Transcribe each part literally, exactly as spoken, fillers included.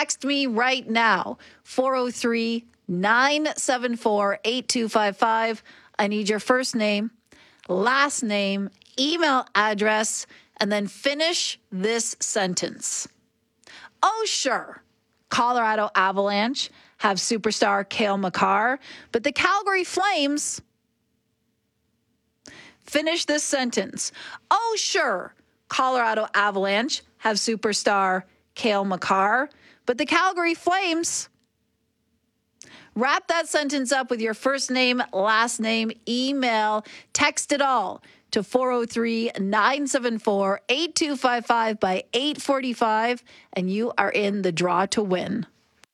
text me right now, four oh three, nine seven four, eight two five five. I need your first name, last name, email address, and then finish this sentence. Oh, sure, Colorado Avalanche have superstar Cale Makar, but the Calgary Flames... Finish this sentence. Oh, sure, Colorado Avalanche have superstar Cale Makar, but the Calgary Flames... Wrap that sentence up with your first name, last name, email, text it all to four oh three, nine seven four, eight two five five by eight forty-five, and you are in the draw to win.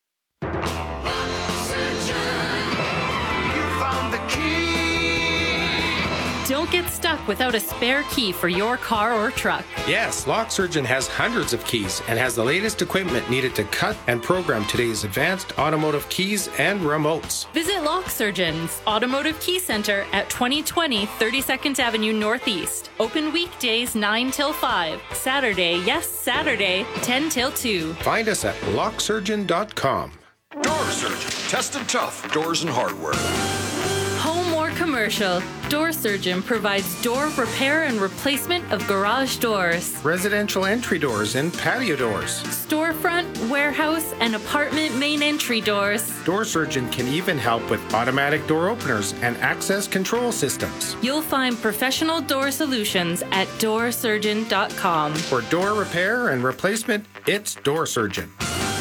Don't get stuck without a spare key for your car or truck. Yes, Lock Surgeon has hundreds of keys and has the latest equipment needed to cut and program today's advanced automotive keys and remotes. Visit Lock Surgeon's Automotive Key Center at twenty twenty thirty-second Avenue Northeast. Open weekdays nine till five. Saturday, yes, Saturday, ten till two. Find us at lock surgeon dot com. Door Surgeon. Tested tough doors and hardware. Home or commercial, Door Surgeon provides door repair and replacement of garage doors, Residential entry doors and patio doors. storefront, warehouse, and apartment main entry doors. Door Surgeon can even help with automatic door openers and access control systems. You'll find professional door solutions at door surgeon dot com. For door repair and replacement, it's Door Surgeon.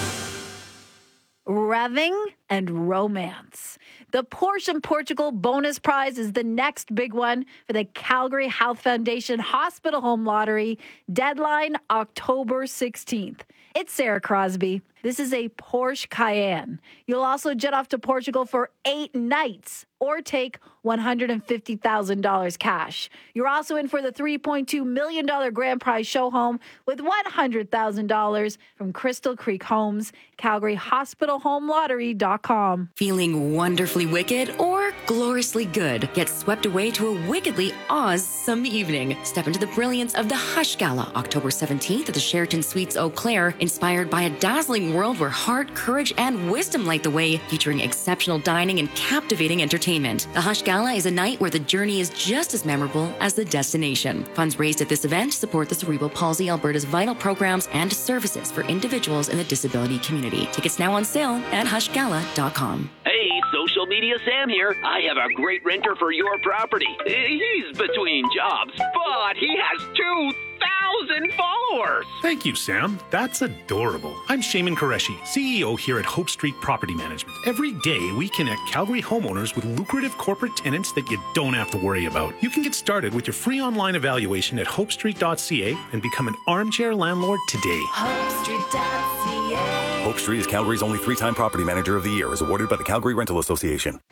Revving and romance. The Porsche in Portugal bonus prize is the next big one for the Calgary Health Foundation Hospital Home Lottery. Deadline October sixteenth. It's Sarah Crosby. This is a Porsche Cayenne. You'll also jet off to Portugal for eight nights or take one hundred fifty thousand dollars cash. You're also in for the three point two million dollars grand prize show home with one hundred thousand dollars from Crystal Creek Homes, Calgary Hospital Home Lottery dot com. Feeling wonderfully wicked or gloriously good? Get swept away to a wickedly awesome evening. Step into the brilliance of the Hush Gala, October seventeenth at the Sheraton Suites Eau Claire, inspired by a dazzling world where heart, courage, and wisdom light the way, featuring exceptional dining and captivating entertainment. The Hush Gala is a night where the journey is just as memorable as the destination. Funds raised at this event support the Cerebral Palsy Alberta's vital programs and services for individuals in the disability community. Tickets now on sale at hush gala dot com. Hey, Social Media Sam here. I have a great renter for your property. He's between jobs, but he has two thousand followers. Thank you, Sam. That's adorable. I'm Shaman Qureshi, C E O here at Hope Street Property Management. Every day, we connect Calgary homeowners with lucrative corporate tenants that you don't have to worry about. You can get started with your free online evaluation at hope street dot c a and become an armchair landlord today. hope street dot c a. Hope Street is Calgary's only three-time Property Manager of the Year, as awarded by the Calgary Rental Association.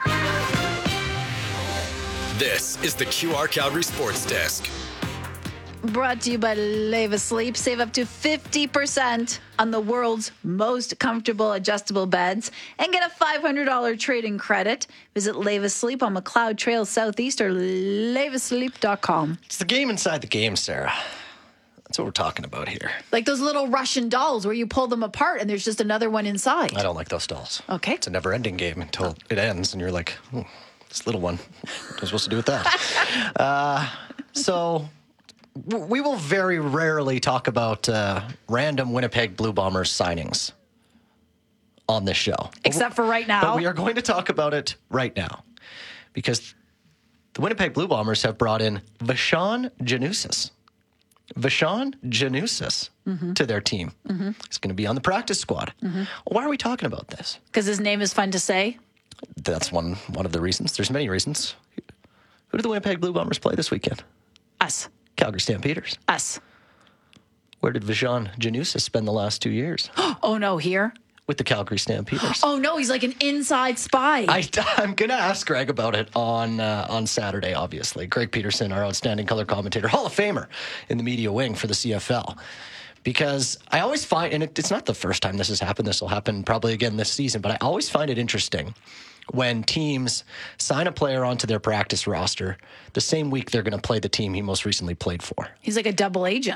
This is the Q R Calgary Sports Desk. Brought to you by Leva Sleep. Save up to fifty percent on the world's most comfortable adjustable beds and get a five hundred dollars trade-in credit. Visit Leva Sleep on McLeod Trail Southeast or leva sleep dot com. It's the game inside the game, Sarah. That's what we're talking about here. Like those little Russian dolls where you pull them apart and there's just another one inside. I don't like those dolls. Okay. It's a never-ending game until oh. it ends, and you're like, oh, this little one, what am I supposed to do with that? uh, so we will very rarely talk about uh, random Winnipeg Blue Bombers signings on this show. Except for right now. But we are going to talk about it right now because the Winnipeg Blue Bombers have brought in Vashon Janusis. Vashon Janusis mm-hmm. to their team. Mm-hmm. He's going to be on the practice squad. Mm-hmm. Why are we talking about this? Because his name is fun to say? That's one one of the reasons. There's many reasons. Who did the Winnipeg Blue Bombers play this weekend? Us. Calgary Stampeders. Us. Where did Vashon Janusis spend the last two years? Oh, no, here? With the Calgary Stampeders. Oh, no, he's like an inside spy. I, I'm going to ask Greg about it on uh, on Saturday, obviously. Greg Peterson, our outstanding color commentator, Hall of Famer in the media wing for the C F L. Because I always find, and it, it's not the first time this has happened, this will happen probably again this season, but I always find it interesting when teams sign a player onto their practice roster the same week they're going to play the team he most recently played for. He's like a double agent.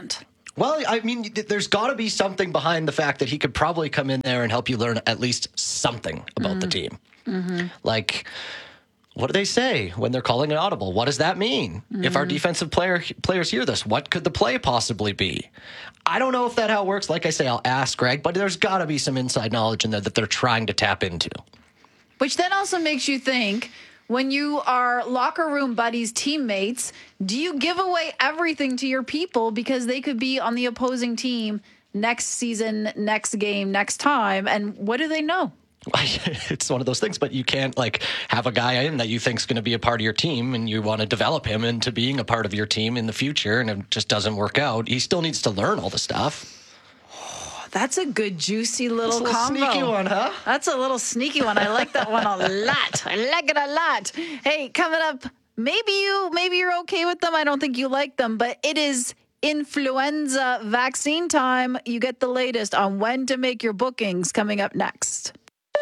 Well, I mean, there's got to be something behind the fact that he could probably come in there and help you learn at least something about mm-hmm. the team. Mm-hmm. Like, what do they say when they're calling an audible? What does that mean? Mm-hmm. If our defensive player players hear this, what could the play possibly be? I don't know if that how it works. Like I say, I'll ask Greg, but there's got to be some inside knowledge in there that they're trying to tap into. Which then also makes you think, when you are locker room buddies, teammates, do you give away everything to your people because they could be on the opposing team next season, next game, next time? And what do they know? It's one of those things, but you can't like have a guy in that you think is going to be a part of your team and you want to develop him into being a part of your team in the future, and it just doesn't work out. He still needs to learn all the stuff. That's a good, juicy little, That's a little combo. Sneaky one, huh? That's a little sneaky one. I like that one a lot. I like it a lot. Hey, coming up, maybe you, maybe you're okay with them. I don't think you like them, but it is influenza vaccine time. You get the latest on when to make your bookings coming up next.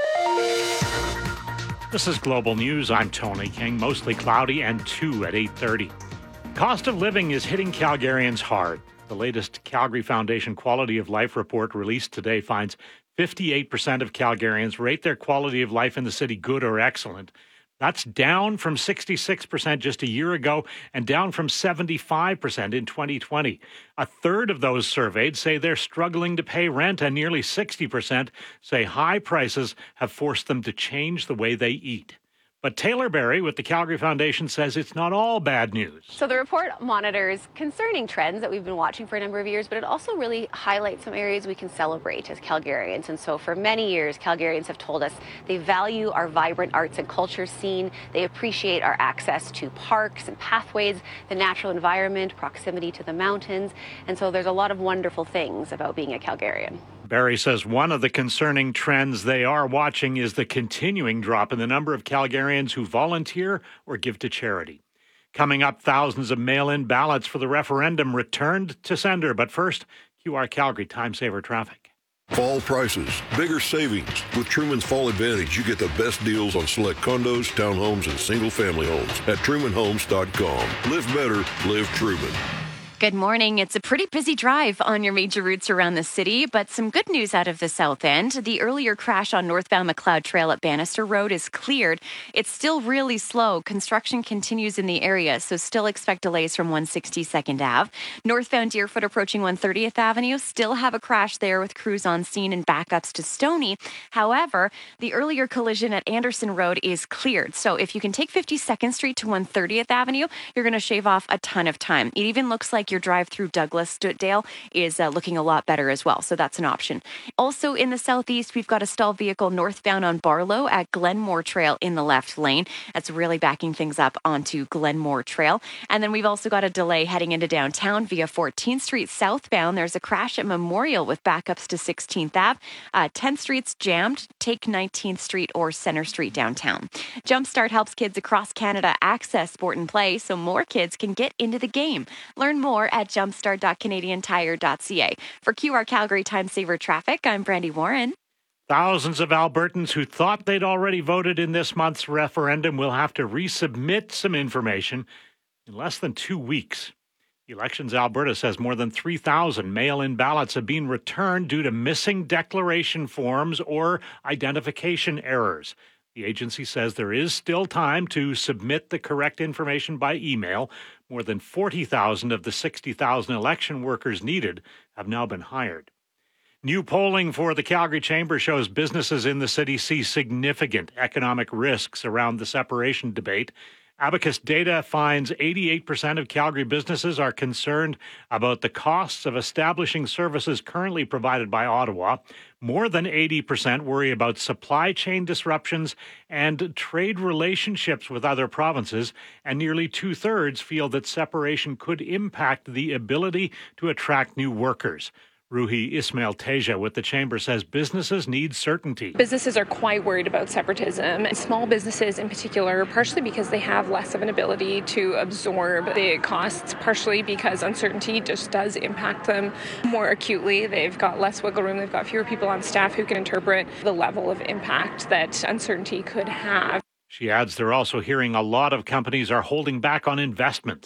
This is Global News. I'm Tony King. Mostly cloudy and two at eight thirty. Cost of living is hitting Calgarians hard. The latest Calgary Foundation Quality of Life report released today finds fifty-eight percent of Calgarians rate their quality of life in the city good or excellent. That's down from sixty-six percent just a year ago and down from seventy-five percent in twenty twenty. A third of those surveyed say they're struggling to pay rent, and nearly sixty percent say high prices have forced them to change the way they eat. But Taylor Berry with the Calgary Foundation says it's not all bad news. So the report monitors concerning trends that we've been watching for a number of years, but it also really highlights some areas we can celebrate as Calgarians. And so for many years, Calgarians have told us they value our vibrant arts and culture scene. They appreciate our access to parks and pathways, the natural environment, proximity to the mountains. And so there's a lot of wonderful things about being a Calgarian. Barry says one of the concerning trends they are watching is the continuing drop in the number of Calgarians who volunteer or give to charity. Coming up, thousands of mail-in ballots for the referendum returned to sender. But first, Q R Calgary Time Saver Traffic. Fall prices, bigger savings. With Truman's Fall Advantage, you get the best deals on select condos, townhomes, and single-family homes at truman homes dot com. Live better, live Truman. Good morning. It's a pretty busy drive on your major routes around the city, but some good news out of the south end. The earlier crash on northbound McLeod Trail at Bannister Road is cleared. It's still really slow. Construction continues in the area, so still expect delays from one sixty-second Avenue. Northbound Deerfoot approaching one thirtieth Avenue, still have a crash there with crews on scene and backups to Stoney. However, the earlier collision at Anderson Road is cleared. So if you can take fifty-second Street to one thirtieth Avenue, you're going to shave off a ton of time. It even looks like your drive through Douglas Dale is uh, looking a lot better as well. So that's an option. Also in the southeast, we've got a stalled vehicle northbound on Barlow at Glenmore Trail in the left lane. That's really backing things up onto Glenmore Trail. And then we've also got a delay heading into downtown via fourteenth Street southbound. There's a crash at Memorial with backups to sixteenth Avenue. Uh, tenth Street's jammed. Take nineteenth Street or Center Street downtown. Jumpstart helps kids across Canada access sport and play so more kids can get into the game. Learn more at jumpstart dot canadian tire dot c a. For Q R Calgary Time Saver Traffic, I'm Brandy Warren. Thousands of Albertans who thought they'd already voted in this month's referendum will have to resubmit some information in less than two weeks. Elections Alberta says more than three thousand mail-in ballots have been returned due to missing declaration forms or identification errors. The agency says there is still time to submit the correct information by email. More than forty thousand of the sixty thousand election workers needed have now been hired. New polling for the Calgary Chamber shows businesses in the city see significant economic risks around the separation debate. Abacus data finds eighty-eight percent of Calgary businesses are concerned about the costs of establishing services currently provided by Ottawa. More than eighty percent worry about supply chain disruptions and trade relationships with other provinces, and nearly two-thirds feel that separation could impact the ability to attract new workers. Ruhi Ismail Teja with the Chamber says businesses need certainty. Businesses are quite worried about separatism. Small businesses in particular, partially because they have less of an ability to absorb the costs, partially because uncertainty just does impact them more acutely. They've got less wiggle room. They've got fewer people on staff who can interpret the level of impact that uncertainty could have. She adds they're also hearing a lot of companies are holding back on investments.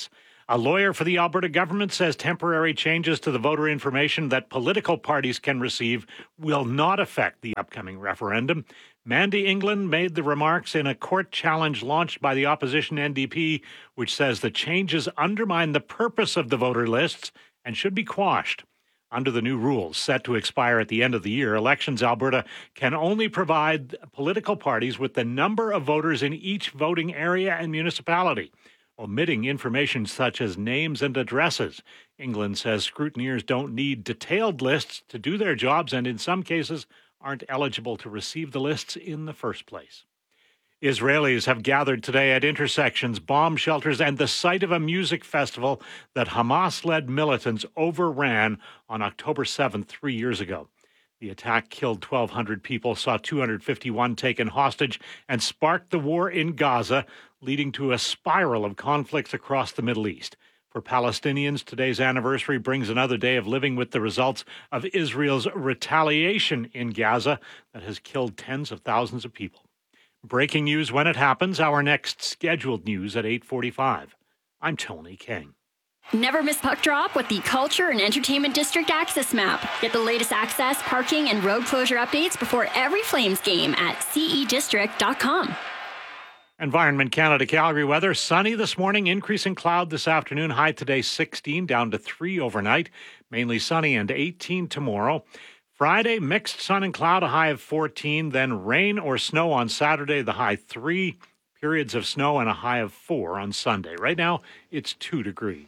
A lawyer for the Alberta government says temporary changes to the voter information that political parties can receive will not affect the upcoming referendum. Mandy England made the remarks in a court challenge launched by the opposition N D P, which says the changes undermine the purpose of the voter lists and should be quashed. Under the new rules set to expire at the end of the year, Elections Alberta can only provide political parties with the number of voters in each voting area and municipality, omitting information such as names and addresses. England says scrutineers don't need detailed lists to do their jobs and in some cases aren't eligible to receive the lists in the first place. Israelis have gathered today at intersections, bomb shelters, and the site of a music festival that Hamas-led militants overran on October seventh, three years ago. The attack killed twelve hundred people, saw two hundred fifty-one taken hostage, and sparked the war in Gaza, leading to a spiral of conflicts across the Middle East. For Palestinians, today's anniversary brings another day of living with the results of Israel's retaliation in Gaza that has killed tens of thousands of people. Breaking news when it happens, our next scheduled news at eight forty-five. I'm Tony King. Never miss Puck Drop with the Culture and Entertainment District Access Map. Get the latest access, parking, and road closure updates before every Flames game at c e district dot com. Environment Canada Calgary weather. Sunny this morning, increasing cloud this afternoon. High today sixteen, down to three overnight. Mainly sunny and eighteen tomorrow. Friday, mixed sun and cloud, a high of fourteen. Then rain or snow on Saturday, the high three. Periods of snow and a high of four on Sunday. Right now, it's two degrees.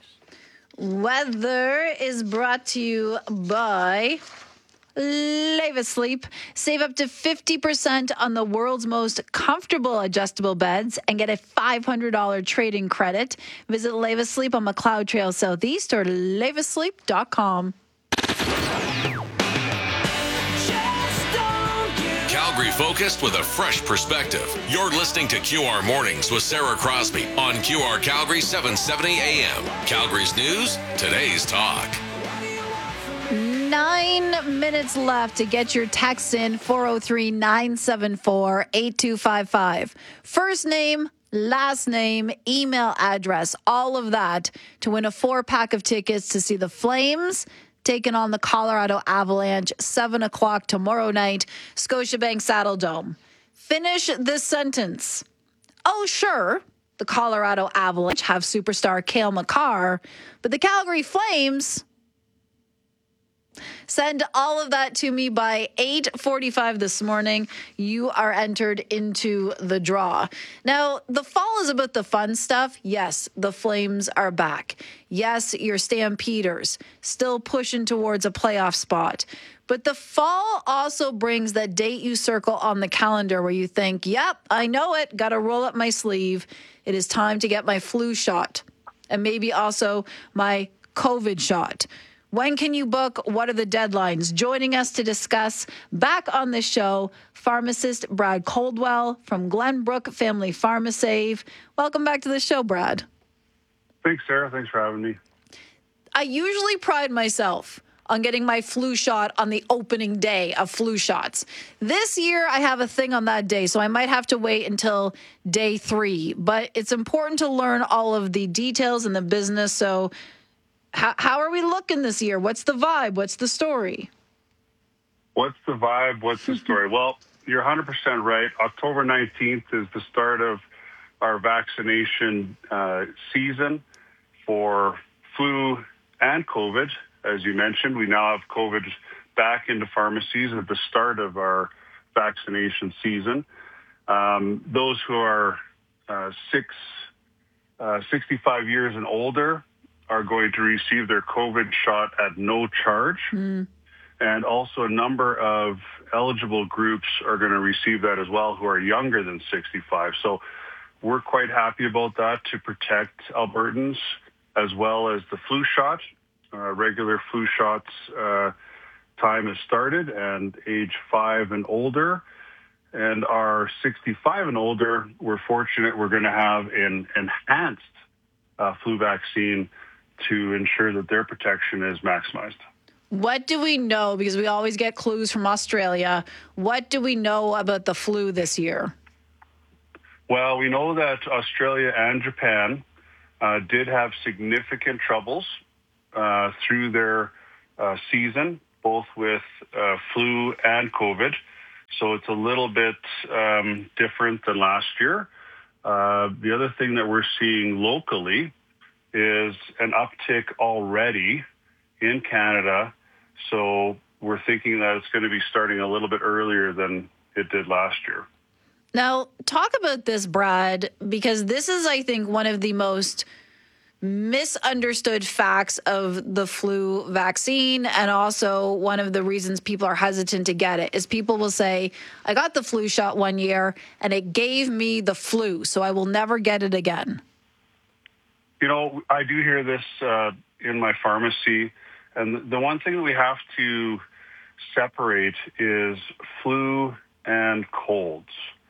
Weather is brought to you by Levis Sleep. Save up to fifty percent on the world's most comfortable adjustable beds and get a five hundred dollars trade-in credit. Visit Levis Sleep on McLeod Trail Southeast or levis sleep dot com. Calgary focused with a fresh perspective. You're listening to Q R Mornings with Sarah Crosby on Q R Calgary seven seventy A M. Calgary's news, today's talk. Nine minutes left to get your text in, four oh three, nine seven four, eight two five five. First name, last name, email address, all of that to win a four-pack of tickets to see the Flames taking on the Colorado Avalanche, seven o'clock tomorrow night, Scotiabank Saddle Dome. Finish this sentence. Oh, sure, the Colorado Avalanche have superstar Cale Makar, but the Calgary Flames... Send all of that to me by eight forty-five this morning. You are entered into the draw. Now, the fall is about the fun stuff. Yes, the Flames are back. Yes, your Stampeders still pushing towards a playoff spot. But the fall also brings that date you circle on the calendar where you think, yep, I know it. Got to roll up my sleeve. It is time to get my flu shot and maybe also my COVID shot. When can you book? What are the deadlines? Joining us to discuss back on the show, pharmacist Brad Coldwell from Glenbrook Family Pharmasave. Welcome back to the show, Brad. Thanks, Sarah. Thanks for having me. I usually pride myself on getting my flu shot on the opening day of flu shots. This year, I have a thing on that day, so I might have to wait until day three. But it's important to learn all of the details in the business, so... How, how are we looking this year? What's the vibe? What's the story? What's the vibe? What's the story? Well, you're one hundred percent right. October nineteenth is the start of our vaccination uh, season for flu and COVID. As you mentioned, we now have COVID back into pharmacies at the start of our vaccination season. Um, those who are uh, six, uh, sixty-five years and older are going to receive their COVID shot at no charge. Mm. And also a number of eligible groups are going to receive that as well who are younger than sixty-five. So we're quite happy about that to protect Albertans as well as the flu shot. Uh, regular flu shots uh, time has started, and age five and older. And our sixty-five and older, we're fortunate we're going to have an enhanced uh, flu vaccine to ensure that their protection is maximized. What do we know? Because we always get clues from Australia. What do we know about the flu this year? Well, we know that Australia and Japan uh, did have significant troubles uh, through their uh, season, both with uh, flu and COVID. So it's a little bit um, different than last year. Uh, the other thing that we're seeing locally is an uptick already in Canada. So we're thinking that it's going to be starting a little bit earlier than it did last year. Now, talk about this, Brad, because this is, I think, one of the most misunderstood facts of the flu vaccine, and also one of the reasons people are hesitant to get it is people will say, I got the flu shot one year and it gave me the flu, so I will never get it again. You know, I do hear this uh, in my pharmacy, and the one thing that we have to separate is flu and colds,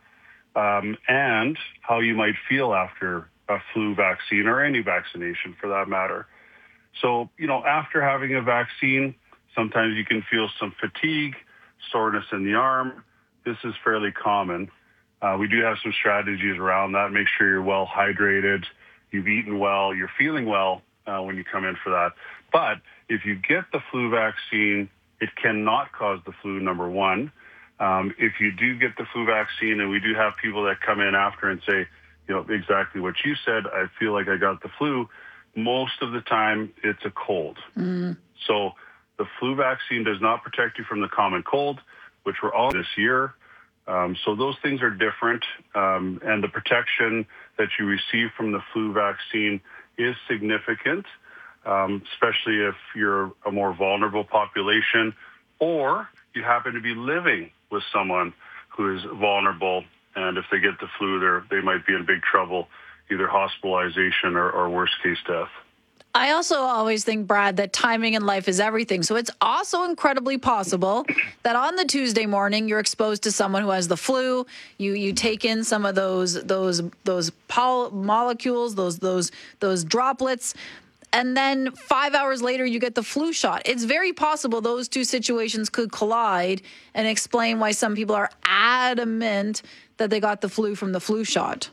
um, and how you might feel after a flu vaccine or any vaccination for that matter. So, you know, after having a vaccine, sometimes you can feel some fatigue, soreness in the arm. This is fairly common. Uh, we do have some strategies around that. Make sure you're well hydrated, you've eaten well, you're feeling well uh, when you come in for that. But if you get the flu vaccine, it cannot cause the flu, number one. Um, if you do get the flu vaccine, and we do have people that come in after and say, you know, exactly what you said, I feel like I got the flu, most of the time it's a cold. Mm. So the flu vaccine does not protect you from the common cold, which we're all this year. Um, so those things are different. Um, and the protection that you receive from the flu vaccine is significant, um, especially if you're a more vulnerable population or you happen to be living with someone who is vulnerable. And if they get the flu, they're, they might be in big trouble, either hospitalization or, or worst case death. I also always think, Brad, that timing in life is everything. So it's also incredibly possible that on the Tuesday morning, you're exposed to someone who has the flu. You you take in some of those those those pol- molecules, those those those droplets. And then five hours later, you get the flu shot. It's very possible those two situations could collide and explain why some people are adamant that they got the flu from the flu shot.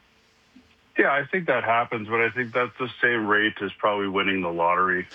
Yeah, I think that happens, but I think that's the same rate as probably winning the lottery.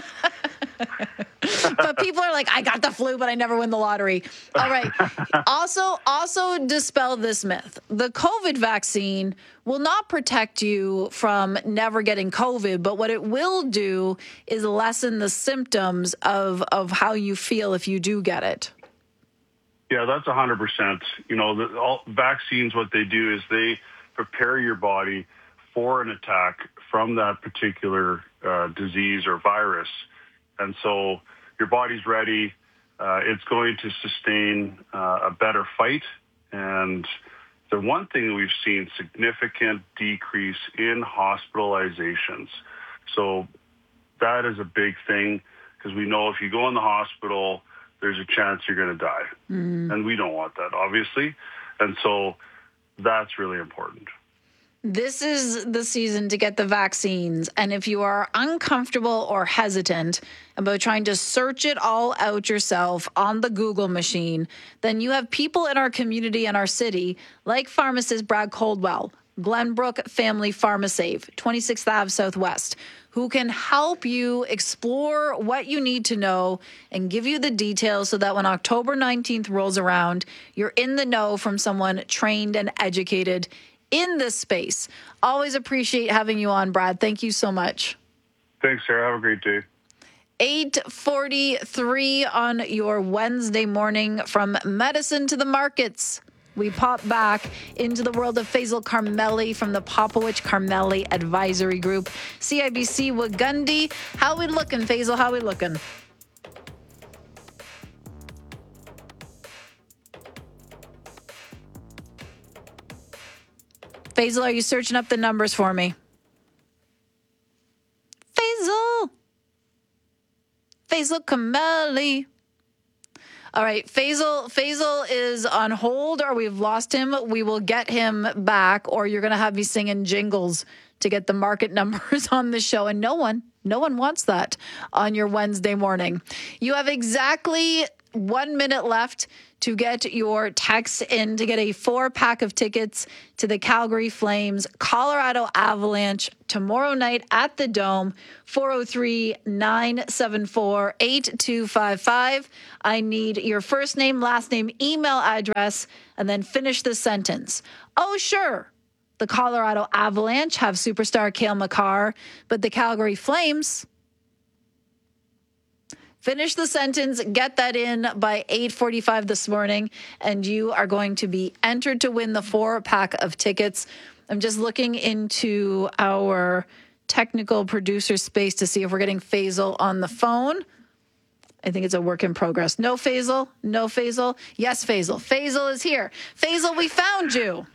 But people are like, I got the flu, but I never win the lottery. All right. Also, also dispel this myth. The COVID vaccine will not protect you from never getting COVID, but what it will do is lessen the symptoms of, of how you feel if you do get it. Yeah, that's one hundred percent. You know, the, all vaccines, what they do is they prepare your body for an attack from that particular uh, disease or virus. And so your body's ready. Uh, it's going to sustain uh, a better fight. And the one thing that we've seen, significant decrease in hospitalizations. So that is a big thing because we know if you go in the hospital, there's a chance you're going to die. Mm. And we don't want that, obviously. And so that's really important. This is the season to get the vaccines. And if you are uncomfortable or hesitant about trying to search it all out yourself on the Google machine, then you have people in our community and our city, like pharmacist Brad Coldwell, Glenbrook Family PharmaSave, twenty-sixth Avenue Southwest, who can help you explore what you need to know and give you the details so that when October nineteenth rolls around, you're in the know from someone trained and educated in this space. Always appreciate having you on, Brad. Thank you so much. Thanks, Sarah. Have a great day. eight forty-three on your Wednesday morning from medicine to the markets. We pop back into the world of Faisal Carmeli from the Popowich Carmeli Advisory Group. C I B C Wagundi. How we looking, Faisal? How we looking? Faisal, are you searching up the numbers for me? Faisal. Faisal Carmeli. All right, Faisal, Faisal is on hold, or we've lost him. We will get him back, or you're going to have me singing jingles to get the market numbers on the show. And no one, no one wants that on your Wednesday morning. You have exactly one minute left to get your text in to get a four-pack of tickets to the Calgary Flames Colorado Avalanche tomorrow night at the Dome. four oh three, nine seven four, eight two five five. I need your first name, last name, email address, and then finish the sentence. Oh, sure. The Colorado Avalanche have superstar Cale Makar, but the Calgary Flames... Finish the sentence, get that in by eight forty-five this morning, and you are going to be entered to win the four-pack of tickets. I'm just looking into our technical producer space to see if we're getting Faisal on the phone. I think it's a work in progress. No Faisal? No Faisal? Yes, Faisal. Faisal is here. Faisal, we found you.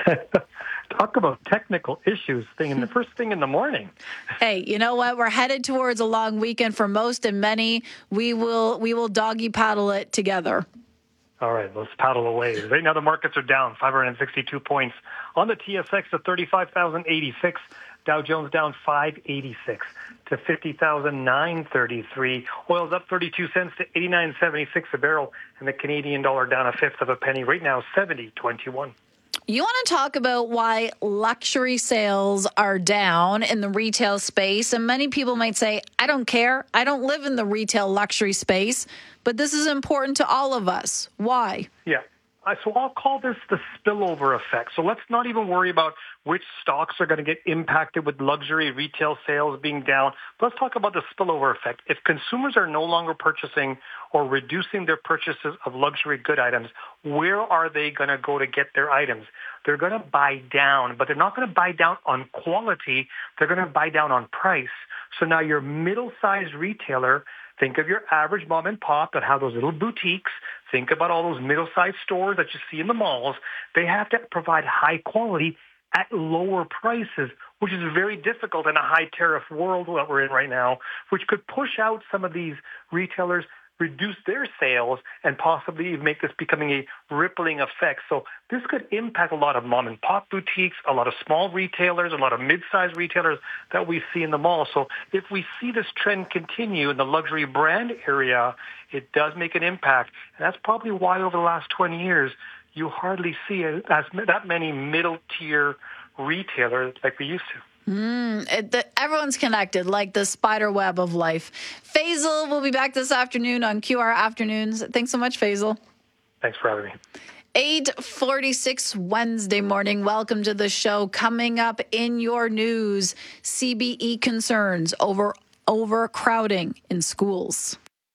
Talk about technical issues thing in the first thing in the morning. Hey, you know what? We're headed towards a long weekend for most and many. We will we will doggy paddle it together. All right, let's paddle away. Right now the markets are down five hundred sixty-two points on the T S X to thirty-five thousand eighty-six. Dow Jones down five eighty-six to fifty thousand nine hundred thirty-three. Oil's up thirty-two cents to eighty-nine seventy-six a barrel, and the Canadian dollar down a fifth of a penny. Right now seventy twenty-one. You want to talk about why luxury sales are down in the retail space. And many people might say, I don't care. I don't live in the retail luxury space. But this is important to all of us. Why? Yeah. So I'll call this the spillover effect. So let's not even worry about which stocks are going to get impacted with luxury retail sales being down. Let's talk about the spillover effect. If consumers are no longer purchasing or reducing their purchases of luxury good items, where are they going to go to get their items? They're going to buy down, but they're not going to buy down on quality. They're going to buy down on price. So now your middle-sized retailer, think of your average mom and pop that have those little boutiques. Think about all those middle-sized stores that you see in the malls. They have to provide high quality at lower prices, which is very difficult in a high-tariff world that we're in right now, which could push out some of these retailers, reduce their sales, and possibly make this becoming a rippling effect. So this could impact a lot of mom and pop boutiques, a lot of small retailers, a lot of mid-sized retailers that we see in the mall. So if we see this trend continue in the luxury brand area, it does make an impact. And that's probably why over the last twenty years, you hardly see as that many middle-tier retailers like we used to. Mm, it, the, everyone's connected, like the spider web of life. Faisal will be back this afternoon on Q R Afternoons. Thanks so much, Faisal. Thanks for having me. eight forty-six Wednesday morning. Welcome to the show. Coming up in your news, C B E concerns over overcrowding in schools.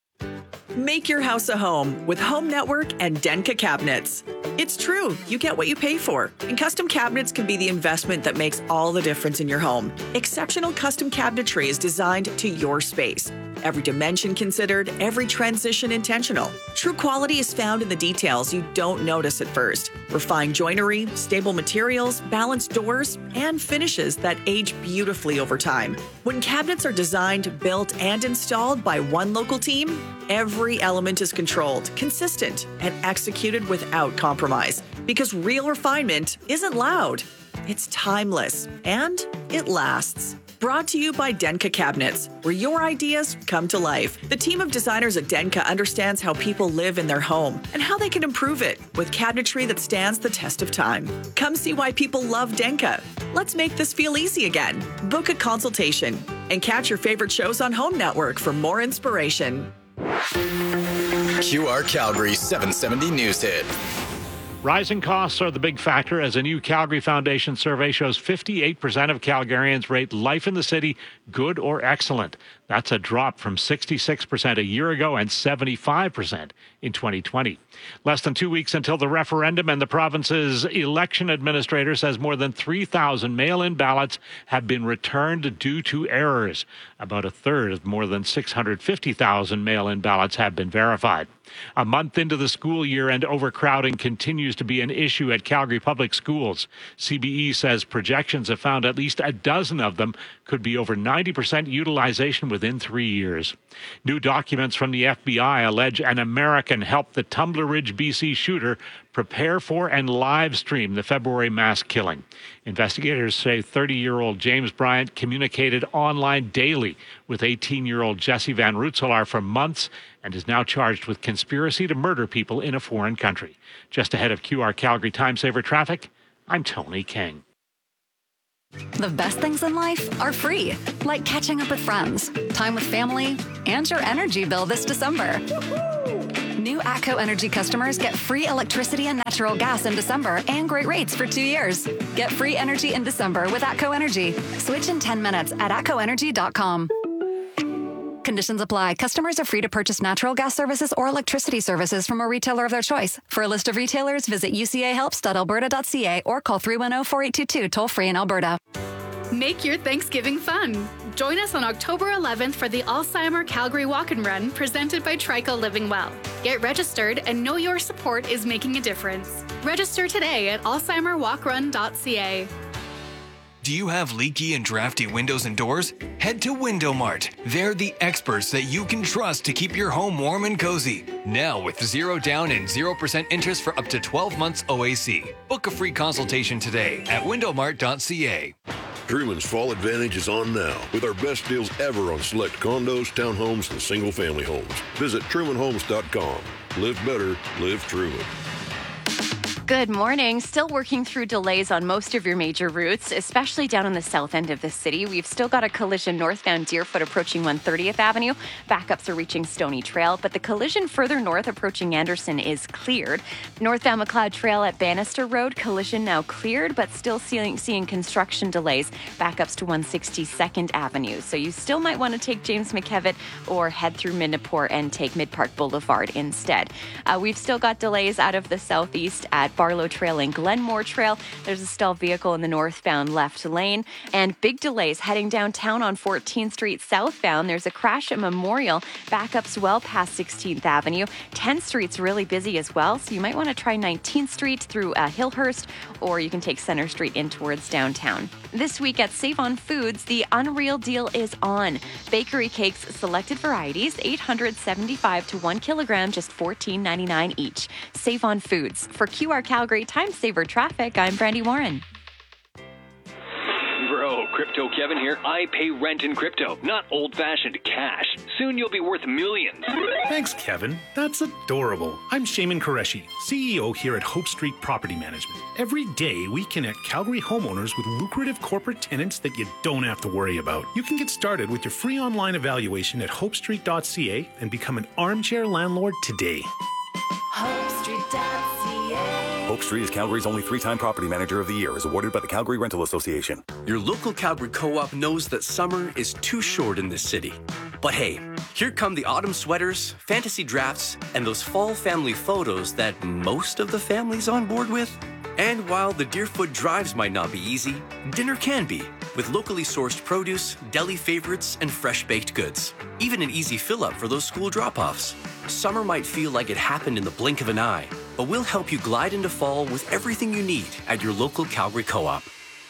Make your house a home with Home Network and Denka Cabinets. It's true, you get what you pay for. And custom cabinets can be the investment that makes all the difference in your home. Exceptional custom cabinetry is designed to your space. Every dimension considered, every transition intentional. True quality is found in the details you don't notice at first. Refined joinery, stable materials, balanced doors, and finishes that age beautifully over time. When cabinets are designed, built, and installed by one local team, every element is controlled, consistent, and executed without compromise. Because real refinement isn't loud, it's timeless, and it lasts. Brought to you by Denka Cabinets, where your ideas come to life. The team of designers at Denka understands how people live in their home and how they can improve it with cabinetry that stands the test of time. Come see why people love Denka. Let's make this feel easy again. Book a consultation and catch your favorite shows on Home Network for more inspiration. Q R Calgary seven seventy News Hit. Rising costs are the big factor as a new Calgary Foundation survey shows fifty-eight percent of Calgarians rate life in the city good or excellent. That's a drop from sixty-six percent a year ago and seventy-five percent in twenty twenty. Less than two weeks until the referendum, and the province's election administrator says more than three thousand mail-in ballots have been returned due to errors. About a third of more than six hundred fifty thousand mail-in ballots have been verified. A month into the school year, and overcrowding continues to be an issue at Calgary Public Schools. C B E says projections have found at least a dozen of them could be over ninety percent utilization within three years. New documents from the F B I allege an American helped the Tumbler Ridge, B C shooter prepare for and live stream the February mass killing. Investigators say thirty-year-old James Bryant communicated online daily with eighteen-year-old Jesse Van Rootselaar for months and is now charged with conspiracy to murder people in a foreign country. Just ahead of Q R Calgary Time Saver Traffic, I'm Tony King. The best things in life are free, like catching up with friends, time with family, and your energy bill this December. New ATCO Energy customers get free electricity and natural gas in December and great rates for two years. Get free energy in December with ATCO Energy. Switch in ten minutes at atco energy dot com. Conditions apply. Customers are free to purchase natural gas services or electricity services from a retailer of their choice. For a list of retailers, visit u c a helps dot alberta dot c a or call three one zero, four eight two two toll-free in Alberta. Make your Thanksgiving fun. Join us on October eleventh for the Alzheimer Calgary Walk and Run presented by Trico Living Well. Get registered and know your support is making a difference. Register today at alzheimer walk run dot c a. Do you have leaky and drafty windows and doors? Head to Window Mart. They're the experts that you can trust to keep your home warm and cozy. Now with zero down and zero percent interest for up to twelve months O A C. Book a free consultation today at window mart dot c a. Truman's Fall Advantage is on now with our best deals ever on select condos, townhomes, and single-family homes. Visit truman homes dot com. Live better, live Truman. Good morning. Still working through delays on most of your major routes, especially down on the south end of the city. We've still got a collision northbound Deerfoot approaching one thirtieth Avenue. Backups are reaching Stony Trail, but the collision further north approaching Anderson is cleared. Northbound McLeod Trail at Bannister Road, collision now cleared, but still seeing, seeing construction delays. Backups to one sixty-second Avenue. So you still might want to take James McKevitt or head through Midnapore and take Mid-Park Boulevard instead. Uh, we've still got delays out of the southeast at Barlow Trail and Glenmore Trail. There's a stalled vehicle in the northbound left lane. And big delays heading downtown on fourteenth Street southbound. There's a crash at Memorial. Backups well past sixteenth Avenue. tenth Street's really busy as well, so you might want to try nineteenth Street through uh, Hillhurst, or you can take Center Street in towards downtown. This week at Save On Foods, the Unreal Deal is on. Bakery cakes, selected varieties, eight hundred seventy-five to one kilogram, just fourteen ninety-nine each. Save On Foods. For Q R Calgary Time Saver Traffic, I'm Brandy Warren. Bro, Crypto Kevin here. I pay rent in crypto, not old-fashioned cash. Soon you'll be worth millions. Thanks, Kevin. That's adorable. I'm Shaman Qureshi, C E O here at Hope Street Property Management. Every day, we connect Calgary homeowners with lucrative corporate tenants that you don't have to worry about. You can get started with your free online evaluation at hope street dot c a and become an armchair landlord today. hope street dot c a. Hope Street is Calgary's only three-time property manager of the year, is awarded by the Calgary Rental Association. Your local Calgary Co-op knows that summer is too short in this city. But hey, here come the autumn sweaters, fantasy drafts, and those fall family photos that most of the family's on board with. And while the Deerfoot drives might not be easy, dinner can be, with locally sourced produce, deli favorites, and fresh-baked goods. Even an easy fill-up for those school drop-offs. Summer might feel like it happened in the blink of an eye, but we'll help you glide into fall with everything you need at your local Calgary Co-op.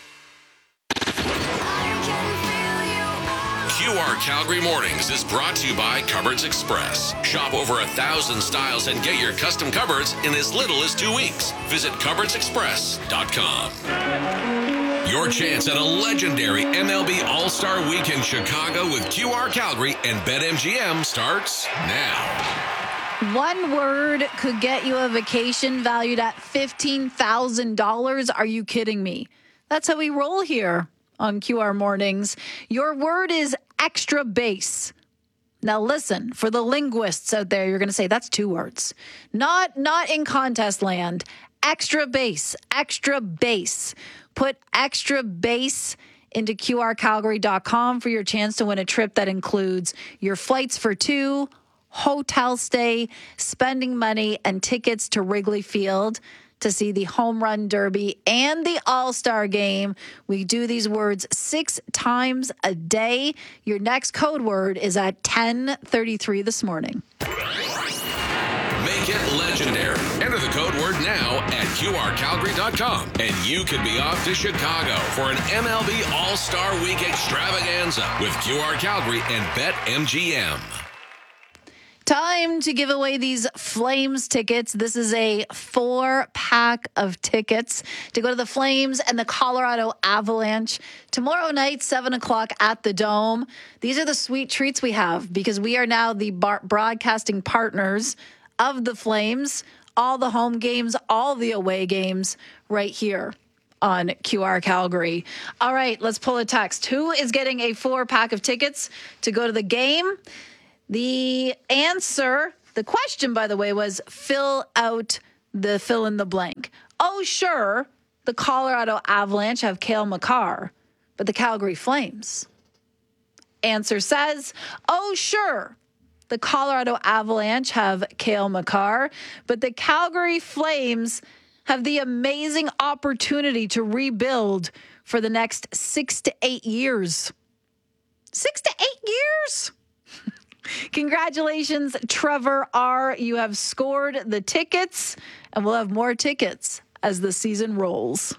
Q R Calgary Mornings is brought to you by Cupboards Express. Shop over a thousand styles and get your custom cupboards in as little as two weeks. Visit cupboards express dot com. Your chance at a legendary M L B All-Star Week in Chicago with Q R Calgary and BetMGM starts now. One word could get you a vacation valued at fifteen thousand dollars. Are you kidding me? That's how we roll here on Q R Mornings. Your word is extra base. Now listen, for the linguists out there, you're going to say that's two words. Not, not in contest land. Extra base, extra base. Put extra base into Q R calgary dot com for your chance to win a trip that includes your flights for two, hotel stay, spending money, and tickets to Wrigley Field to see the Home Run Derby and the All-Star Game. We do these words six times a day. Your next code word is at ten thirty-three this morning. Make it legendary. Enter the code word now at Q R calgary dot com, and you could be off to Chicago for an M L B All-Star Week extravaganza with Q R Calgary and BetMGM. time to give away these Flames tickets. This is a four-pack of tickets to go to the Flames and the Colorado Avalanche tomorrow night, seven o'clock at the Dome. These are the sweet treats we have because we are now the bar- broadcasting partners of the Flames. All the home games, all the away games right here on Q R Calgary. All right, let's pull a text. Who is getting a four-pack of tickets to go to the game? The answer, the question, by the way, was fill out the fill in the blank. Oh, sure, the Colorado Avalanche have Cale Makar, but the Calgary Flames. Answer says, oh, sure, the Colorado Avalanche have Cale Makar, but the Calgary Flames have the amazing opportunity to rebuild for the next six to eight years. Six to eight years? Congratulations, Trevor R. You have scored the tickets, and we'll have more tickets as the season rolls.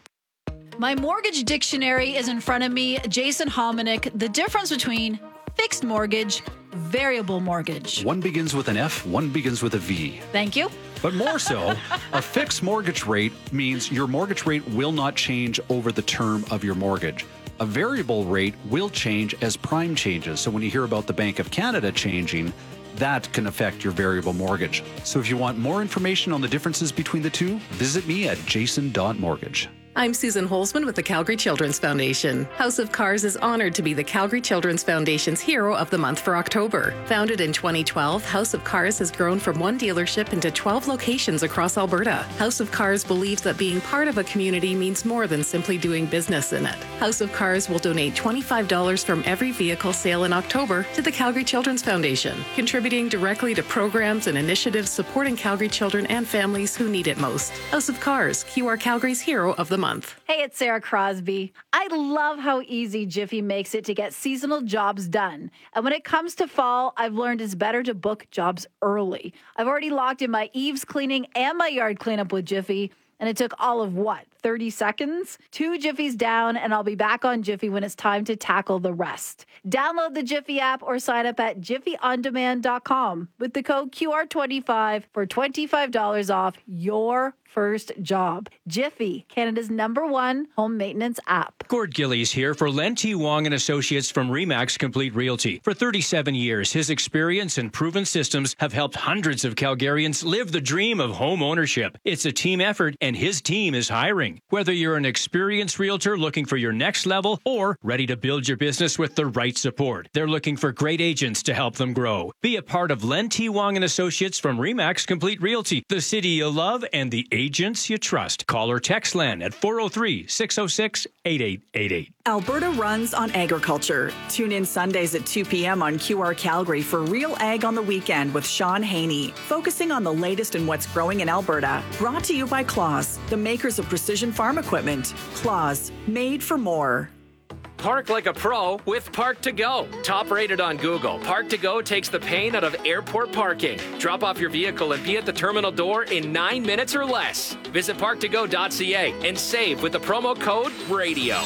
My mortgage dictionary is in front of me. Jason Hominick, the difference between fixed mortgage, variable mortgage. One begins with an F, one begins with a V. Thank you. But more so, a fixed mortgage rate means your mortgage rate will not change over the term of your mortgage. A variable rate will change as prime changes. So when you hear about the Bank of Canada changing, that can affect your variable mortgage. So if you want more information on the differences between the two, visit me at jason dot mortgage. I'm Susan Holzman with the Calgary Children's Foundation. House of Cars is honored to be the Calgary Children's Foundation's Hero of the Month for October. Founded in twenty twelve, House of Cars has grown from one dealership into twelve locations across Alberta. House of Cars believes that being part of a community means more than simply doing business in it. House of Cars will donate twenty-five dollars from every vehicle sale in October to the Calgary Children's Foundation, contributing directly to programs and initiatives supporting Calgary children and families who need it most. House of Cars, Q R Calgary's Hero of the Month. Month. Hey, it's Sarah Crosby. I love how easy Jiffy makes it to get seasonal jobs done. And when it comes to fall, I've learned it's better to book jobs early. I've already locked in my eaves cleaning and my yard cleanup with Jiffy, and it took all of what, thirty seconds? Two Jiffies down, and I'll be back on Jiffy when it's time to tackle the rest. Download the Jiffy app or sign up at jiffy on demand dot com with the code Q R twenty-five for twenty-five dollars off your first job. Jiffy, Canada's number one home maintenance app. Gord Gillies here for Len T. Wong and Associates from Remax Complete Realty. For thirty-seven years, his experience and proven systems have helped hundreds of Calgarians live the dream of home ownership. It's a team effort, and his team is hiring. Whether you're an experienced realtor looking for your next level or ready to build your business with the right support, they're looking for great agents to help them grow. Be a part of Len T. Wong and Associates from Remax Complete Realty, the city you love and the agents you trust. Call or text Len at four oh three, six oh six, eight eight eight eight. Alberta runs on agriculture. Tune in Sundays at two p.m. on Q R Calgary for Real Ag on the Weekend with Sean Haney, focusing on the latest in what's growing in Alberta. Brought to you by Claus, the makers of precision farm equipment. Claus, made for more. Park like a pro with Park to Go. Top rated on Google, Park to Go takes the pain out of airport parking. Drop off your vehicle and be at the terminal door in nine minutes or less. Visit park to go dot c a and save with the promo code RADIO.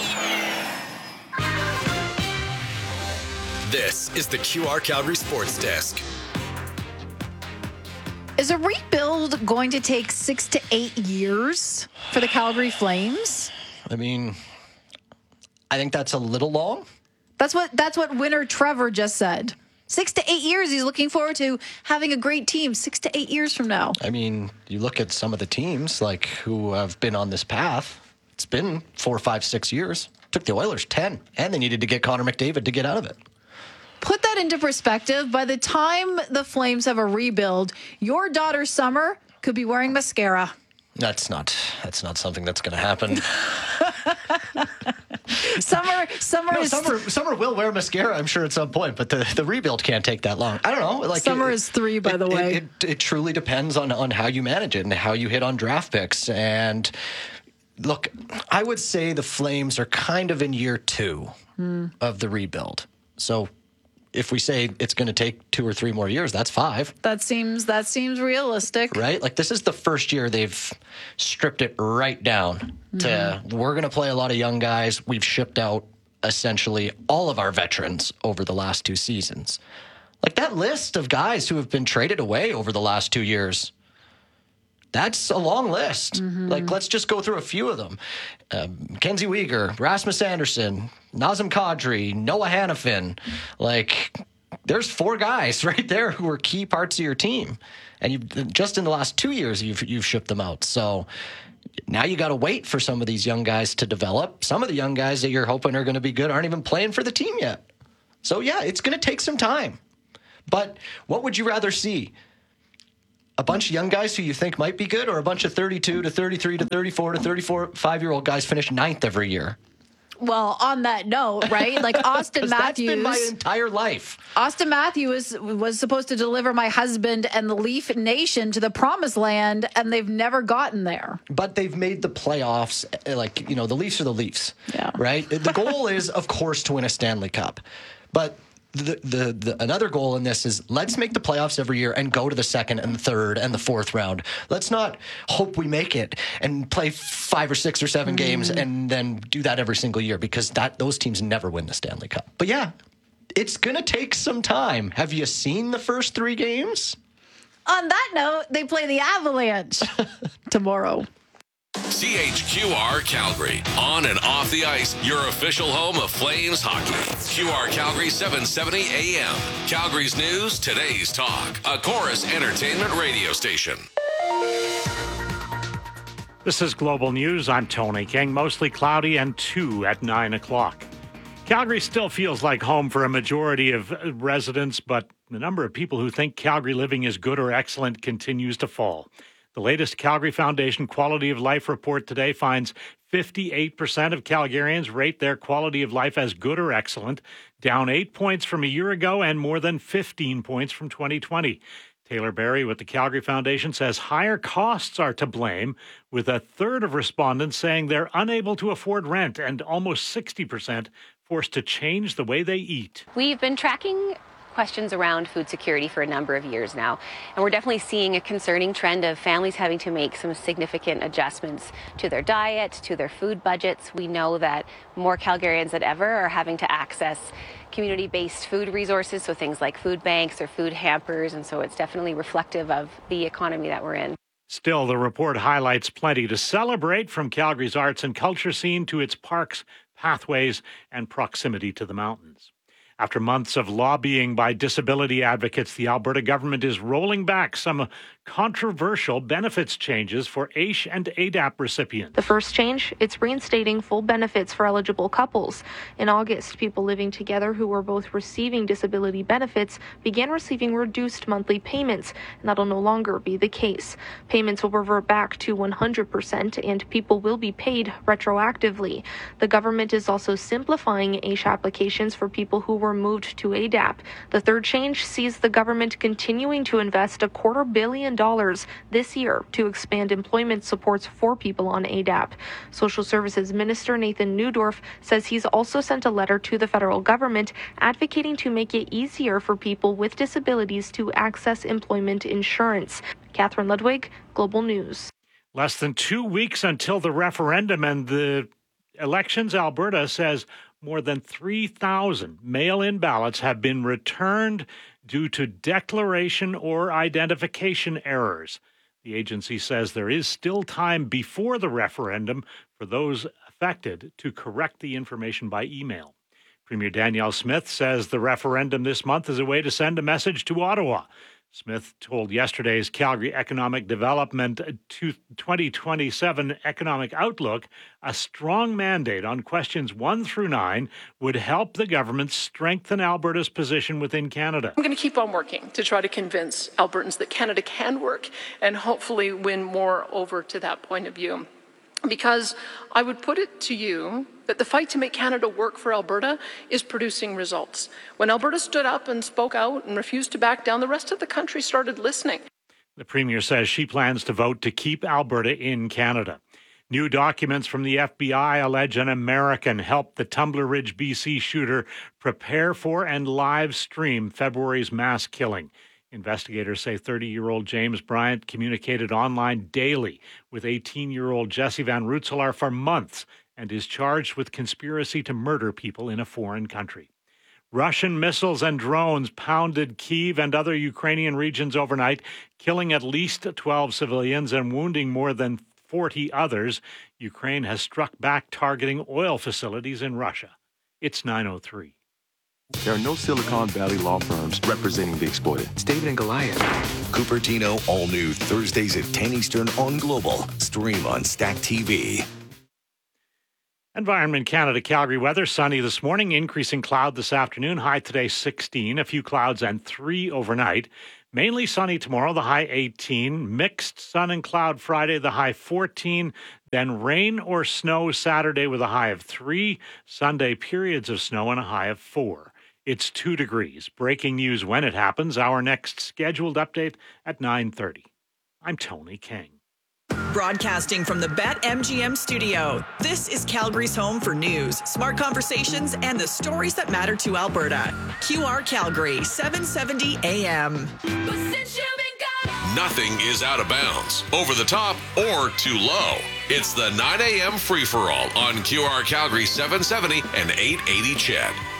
This is the Q R Calgary Sports Desk. Is a rebuild going to take six to eight years for the Calgary Flames? I mean, I think that's a little long. That's what that's what winner Trevor just said. Six to eight years. He's looking forward to having a great team six to eight years from now. I mean, you look at some of the teams like who have been on this path. It's been four, five, six years. It took the Oilers ten, and they needed to get Connor McDavid to get out of it. Put that into perspective. By the time the Flames have a rebuild, your daughter Summer could be wearing mascara. That's not that's not something that's going to happen. Summer, Summer, no, is Summer, Summer will wear mascara, I'm sure, at some point, but the, the rebuild can't take that long. I don't know. Like Summer it, is three, by it, the way. It, it, it truly depends on, on how you manage it and how you hit on draft picks. And look, I would say the Flames are kind of in year two Hmm. of the rebuild. So if we say it's going to take two or three more years, that's five. That seems that seems realistic, right? Like this is the first year they've stripped it right down to Mhm. we're going to play a lot of young guys. We've shipped out essentially all of our veterans over the last two seasons. Like that list of guys who have been traded away over the last two years. That's a long list. Mm-hmm. Like, let's just go through a few of them. Um, Kenzie Weegar, Rasmus Anderson, Nazem Kadri, Noah Hannafin. Like, there's four guys right there who are key parts of your team. And you've just in the last two years, you've, you've shipped them out. So now you got to wait for some of these young guys to develop. Some of the young guys that you're hoping are going to be good aren't even playing for the team yet. So, yeah, it's going to take some time. But what would you rather see? A bunch of young guys who you think might be good, or a bunch of thirty-two to thirty-three to thirty-four to thirty-four, five-year-old guys finish ninth every year? Well, on that note, right? Like Austin Matthews. That's been my entire life. Austin Matthews was supposed to deliver my husband and the Leaf Nation to the promised land, and they've never gotten there. But they've made the playoffs. Like, you know, the Leafs are the Leafs. Yeah. Right? The goal is, of course, to win a Stanley Cup. But The, the the another goal in this is let's make the playoffs every year and go to the second and the third and the fourth round. Let's not hope we make it and play five or six or seven mm. games and then do that every single year, because that those teams never win the Stanley Cup. But yeah, it's gonna take some time. Have you seen the first three games? On that note, they play the Avalanche tomorrow. C H Q R Calgary. On and off the ice, your official home of Flames hockey. Q R Calgary seven seventy A M. Calgary's news, today's talk. A Chorus Entertainment radio station. This is Global News. I'm Tony King. Mostly cloudy and two at nine o'clock. Calgary still feels like home for a majority of residents, but the number of people who think Calgary living is good or excellent continues to fall. The latest Calgary Foundation Quality of Life report today finds fifty-eight percent of Calgarians rate their quality of life as good or excellent, down eight points from a year ago and more than fifteen points from twenty twenty. Taylor Berry with the Calgary Foundation says higher costs are to blame, with a third of respondents saying they're unable to afford rent and almost sixty percent forced to change the way they eat. We've been tracking questions around food security for a number of years now, and we're definitely seeing a concerning trend of families having to make some significant adjustments to their diet, to their food budgets. We know that more Calgarians than ever are having to access community-based food resources, so things like food banks or food hampers, and so it's definitely reflective of the economy that we're in. Still, the report highlights plenty to celebrate, from Calgary's arts and culture scene to its parks, pathways, and proximity to the mountains. After months of lobbying by disability advocates, the Alberta government is rolling back some controversial benefits changes for A I S H and A D A P recipients. The first change, it's reinstating full benefits for eligible couples. In August, people living together who were both receiving disability benefits began receiving reduced monthly payments, and that'll no longer be the case. Payments will revert back to one hundred percent, and people will be paid retroactively. The government is also simplifying A I S H applications for people who were moved to A D A P. The third change sees the government continuing to invest a quarter billion dollars this year to expand employment supports for people on A D A P. Social Services Minister Nathan Neudorf says he's also sent a letter to the federal government advocating to make it easier for people with disabilities to access employment insurance. Catherine Ludwig, Global News. Less than two weeks until the referendum and the elections, Alberta says more than three thousand mail-in ballots have been returned due to declaration or identification errors. The agency says there is still time before the referendum for those affected to correct the information by email. Premier Danielle Smith says the referendum this month is a way to send a message to Ottawa. Smith told yesterday's Calgary Economic Development twenty twenty-seven Economic Outlook a strong mandate on questions one through nine would help the government strengthen Alberta's position within Canada. I'm going to keep on working to try to convince Albertans that Canada can work and hopefully win more over to that point of view. Because I would put it to you that the fight to make Canada work for Alberta is producing results. When Alberta stood up and spoke out and refused to back down, the rest of the country started listening. The Premier says she plans to vote to keep Alberta in Canada. New documents from the F B I allege an American helped the Tumbler Ridge, B C shooter prepare for and live stream February's mass killing. Investigators say thirty-year-old James Bryant communicated online daily with eighteen-year-old Jesse Van Rutselaar for months and is charged with conspiracy to murder people in a foreign country. Russian missiles and drones pounded Kyiv and other Ukrainian regions overnight, killing at least twelve civilians and wounding more than forty others. Ukraine has struck back targeting oil facilities in Russia. It's nine oh three. There are no Silicon Valley law firms representing the exploited. It's David and Goliath. Cupertino, all new Thursdays at ten Eastern on Global. Stream on Stack T V. Environment Canada Calgary weather, sunny this morning, increasing cloud this afternoon, high today sixteen, a few clouds and three overnight. Mainly sunny tomorrow, the high eighteen, mixed sun and cloud Friday, the high fourteen, then rain or snow Saturday with a high of three, Sunday periods of snow and a high of four. It's two degrees. Breaking news when it happens, our next scheduled update at nine thirty. I'm Tony King. Broadcasting from the BetMGM studio, this is Calgary's home for news, smart conversations, and the stories that matter to Alberta. Q R Calgary, seven seventy A M. Nothing is out of bounds, over the top, or too low. It's the nine a.m. free-for-all on Q R Calgary seven seventy and eight eighty C H E D.